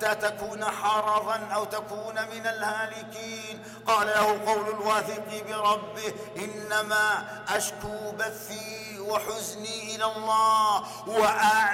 تكون حرضا أو تكون من الهالكين. قال له قول الواثق بربه: إنما أشكو بثي وحزني إلى الله